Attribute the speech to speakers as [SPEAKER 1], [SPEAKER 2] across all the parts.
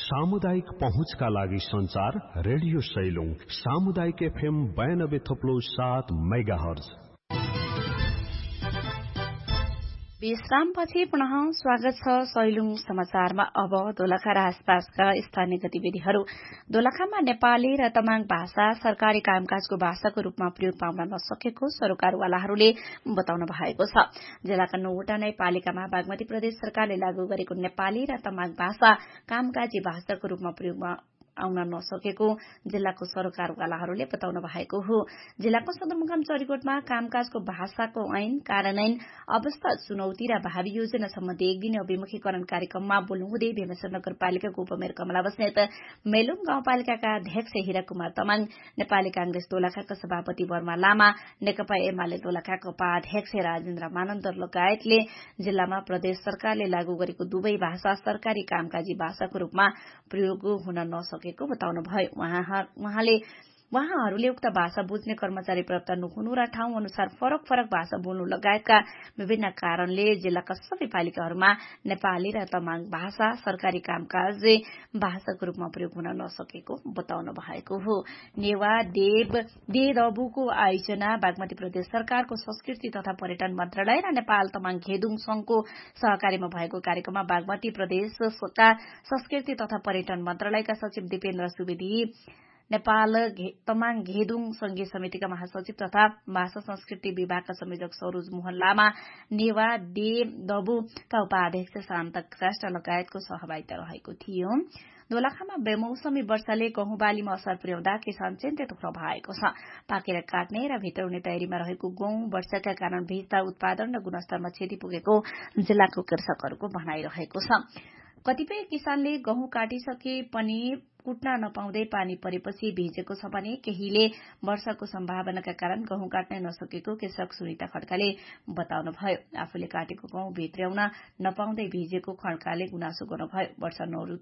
[SPEAKER 1] सामुदायिक पहुँचका लागि संचार रेडियो सैलुङ सामुदायिक FM 92.7 मेगाहर्ज।
[SPEAKER 2] विश्रामपछि पुनः स्वागत छ सैलुङ समाचारमा। अब दोलखा र आसपासका स्थानीय गतिविधिहरू। दोलखामा नेपाली र तमाङ भाषा सरकारी कामकाजको भाषाको रूपमा प्रयोग पाउन नसकेको सरकारवालाहरूले बताउनु भएको छ। जिल्लाका 9 वटा न्यायपालिकामा बागमती प्रदेश सरकारले लागू गरेको नेपाली र तमाङ भाषा कामकाजी भाषाको रूपमा प्रयोगमा आउन नसकेको जिल्लाको सरकारवालाहरूले बताउनु भएको हो। जिल्लाको सदरमुकाम चरीकोटमा कामकाजको भाषाको ऐन कार्यान्वयन अवस्था चुनौती र भावी योजना सम्बन्धी एक दिने अभिमुखीकरण कार्यक्रममा बोल्नुहुँदै भीमेश्वर नगरपालिकाको उपमेयर कमला बस्नेत, मेलुङ गाउँपालिकाका अध्यक्ष हीरा कुमार तमाङ, नेपाली कांग्रेस दोलखाका सभापति वर्मा लामा, नेकपा एमाले दोलखाका उपाध्यक्ष राजेन्द्र मानन्दर लगायतले जिल्लामा प्रदेश सरकारले लागू गरेको दुवै भाषा सरकारी कामकाजी भाषाको रूपमा प्रयोग हुन नसकेको बताउनुभयो। उहाँहरूले उक्त भाषा बुझ्ने कर्मचारी प्राप्त नहुनु र ठाउँ अनुसार फरक फरक भाषा बोल्नु लगायतका विभिन्न कारणले जिल्लाका सबै पालिकाहरूमा नेपाली र तमाङ भाषा सरकारी कामकाज भाषाको रूपमा प्रयोग हुन नसकेको बताउनु भएको हो। नेवा देदबुको आयोजना बागमती प्रदेश सरकारको संस्कृति तथा पर्यटन मन्त्रालय र नेपाल तमाङ घेदुङ संघको सहकारीमा भएको कार्यक्रममा बागमती प्रदेशका संस्कृति तथा पर्यटन मन्त्रालयका सचिव दिपेन्द्र सुवेदी, नेपाल तमाङ घेदुङ संघीय समितिका महासचिव तथा भाषा संस्कृति विभागका संयोजक सरोज मोहन लामा, नेवा देदबुका उपाध्यक्ष शान्त श्रेष्ठ लगायतको सहभागिता रहेको थियो। दोलखामा बेमौसमी वर्षाले गहुँ बालीमा असर पुर्याउँदा किसान चिन्तित हुन भएको छ। पाकेर काट्ने र भित्राउने तयारीमा रहेको गहुँ वर्षाका कारण भिज्दा उत्पादन र गुणस्तरमा क्षति पुगेको जिल्लाको कृषकहरूको भनाइरहेको छ। कतिपय किसानले गहुँ काटिसके पनि कुट्न नपाउँदै पानी परेपछि भिजेको छ भने केहीले वर्षाको सम्भावनाका कारण गहुँ काट्न नसकेको कृषक सुनिता खड्काले बताउनुभयो। आफूले काटेको गहुँ भित्र्याउन नपाउँदै भिजेको खड्काले गुनासो गर्नुभयो। वर्षा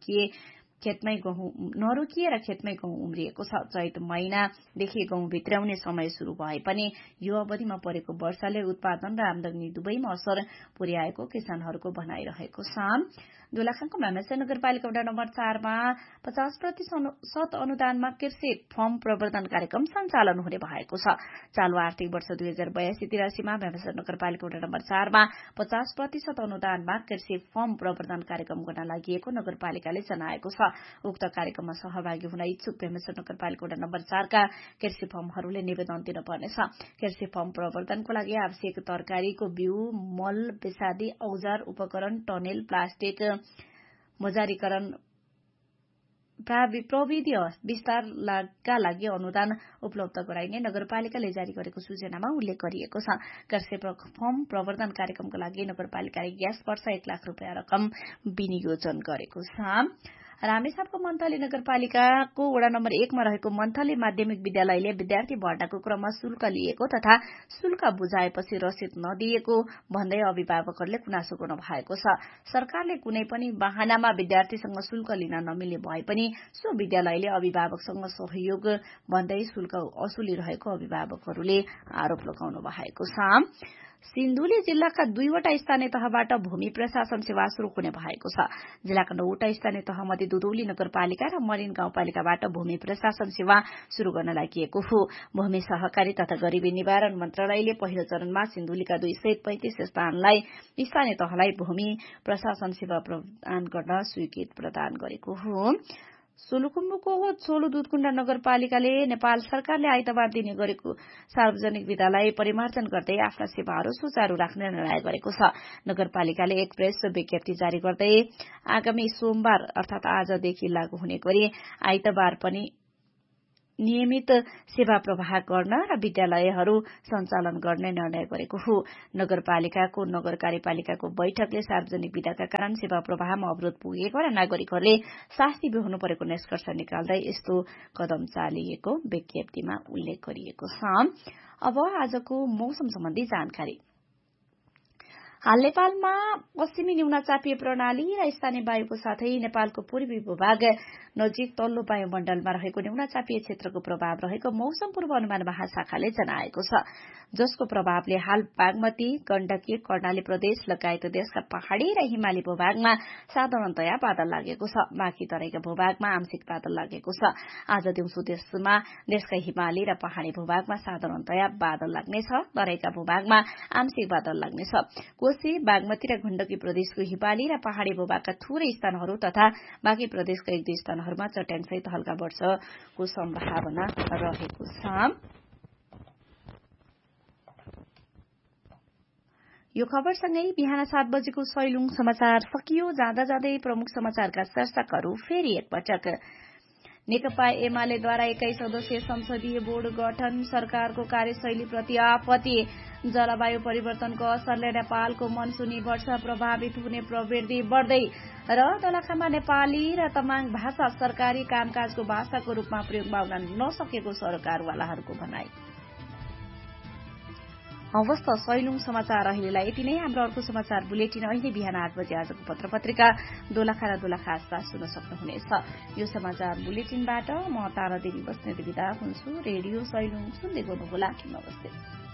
[SPEAKER 2] नरोकिएर खेतमै गहुँ उम्रिएको छ। चैत महिनादेखि गहुँ भित्र्याउने समय शुरू भए पनि यो अवधिमा परेको वर्षाले उत्पादन र आमदानी दुवैमा असर पुर्याएको किसानहरूको भनाइरहेको छ। दोलखाको भीमेश्वर नगरपालिका वडा नम्बर 4 मा 50% अनुदानमा कृषि फर्म प्रवर्धन कार्यक्रम सञ्चालन हुने भएको छ। चालू आर्थिक वर्ष 2082-83 मा भीमेश्वर नगरपालिका वडा नम्बर 4 मा 50% अनुदानमा कृषि फर्म प्रवर्धन कार्यक्रम गर्न लागि नगरपालिकाले जनाएको छ। उक्त कार्यक्रममा सहभागी हुन इच्छुक भीमेश्वर नगरपालिका वडा नम्बर 4 का कृषि फर्महरूले निवेदन दिनुपर्नेछ। कृषि फर्म प्रवर्धनको लागि आवश्यक तरकारीको बिउ, मल, विषादी औजार, उपकरण, टनेल, प्लास्टिक मजारीकरण प्रविधि विस्तारका लागि अनुदान उपलब्ध गराइने नगरपालिकाले जारी गरेको सूचनामा उल्लेख गरिएको छ। कृषि फर्म प्रवर्धन कार्यक्रमको लागि नगरपालिकाले यस वर्ष 1 लाख रुपियाँ रकम विनियोजन गरेको छ। रामेछापको मन्थली नगरपालिकाको वडा नम्बर 1 मा रहेको मन्थली माध्यमिक विद्यालयले विद्यार्थी भर्नाको क्रममा शुल्क लिएको तथा शुल्क बुझाएपछि रसिद नदिएको भन्दै अभिभावकहरूले गुनासो गर्नु भएको छ। सरकारले कुनै पनि बहानामा विद्यार्थीसँग शुल्क लिन नमिल्ने भए पनि सो विद्यालयले अभिभावकसँग सहयोग भन्दै शुल्क असुलिरहेको अभिभावकहरूले आरोप लगाउनु भएको छ। सिन्धुली जिल्लाका 2 वटा स्थानीय तहबाट भूमि प्रशासन सेवा शुरू हुने भएको छ। जिल्लाका 9 वटा स्थानीय तहमध्ये दुधौली नगरपालिका र मरिन गाउँपालिकाबाट भूमि प्रशासन सेवा शुरू गर्न लागि हो। भूमि सहकारी तथा गरीबी निवारण मन्त्रालयले पहिलो चरणमा सिन्धुलीका 235 स्थानीय तहलाई भूमि प्रशासन सेवा प्रदान गर्न स्वीकृति प्रदान गरेको हो। सोलुखुम्बुको छोलो दुधकुण्ड नगरपालिकाले नेपाल सरकारले आइतबार दिने गरेको सार्वजनिक विधालाई परिमार्जन गर्दै आफ्ना सेवाहरू सुचारू राख्ने निर्णय गरेको छ। नगरपालिकाले एक प्रेस विज्ञप्ति जारी गर्दै आगामी सोमबार अर्थात आजदेखि लागू हुने गरी आइतबार पनि नियमित सेवा प्रवाह गर्न र विद्यालयहरू सञ्चालन गर्ने निर्णय गरेको हो। नगरपालिकाको नगर कार्यपालिकाको बैठकले सार्वजनिक विधाका कारण सेवा प्रवाहमा अवरोध पुगेको र नागरिकहरूले शास्ति बेहोर्नु परेको निष्कर्ष निकाल्दै यस्तो कदम चालिएको विज्ञप्तिमा उल्लेख गरिएको छ। अब आजको मौसम सम्बन्धी जानकारी। हाल नेपालमा पश्चिमी न्यूनचापीय प्रणाली र स्थानीय वायुको साथै नेपालको पूर्वी भूभाग नजिक तल्लो वायुमण्डलमा रहेको न्यूनचापीय क्षेत्रको प्रभाव रहेको मौसम पूर्वानुमान महाशाखाले जनाएको छ, जसको प्रभावले हाल बागमती, गण्डकी, कर्णाली प्रदेश लगायत देशका पहाड़ी र हिमाली भूभागमा साधारणतया बादल लागेको छ। बाँकी तराईका भूभागमा आंशिक बादल लागेको छ। आज दिउँसो देशका हिमाली र पहाड़ी भूभागमा साधारणतया बादल लाग्नेछ। तराईका भूभागमा आंशिक बादल लाग्नेछ। कोशी, बागमती र गण्डकी प्रदेशको हिमाली र पहाड़ी भूभागका थोरै स्थानहरू तथा बाँकी प्रदेशका 1-2 स्थानहरूमा चट्याङसहित हल्का वर्षाको सम्भावना रहेको छ। यो खबरसँगै बिहान 7 बजेको सैलुङ समाचार सकियो। जाँदा जाँदै प्रमुख समाचारका शीर्षकहरू फेरि एकपटक। नेकपा एमालेद्वारा 21 सदस्यीय संसदीय बोर्ड गठन, सरकारको कार्यशैलीप्रति आपत्ति। जलवायु परिवर्तनको असरले नेपालको मनसुनी वर्षा प्रभावित हुने प्रवृत्ति बढ्दै र दोलखामा नेपाली र तमाङ भाषा सरकारी कामकाजको भाषाको रूपमा प्रयोगमा हुन नसकेको सरकारवालाहरूको भनाई। हवस् त सैलुङ समाचार अहिलेलाई यति नै। हाम्रो अर्को समाचार बुलेटिन अहिले बिहान 8 बजे आजको पत्रपत्रिका दोलखा र दोलखा आसपास सुन्न सक्नुहुनेछ। यो समाचार बुलेटिनबाट म तारा देवी बस्नेत बिदा हुन्छु। रेडियो सैलुङ सुन्दै गर्नुहोला। नमस्ते।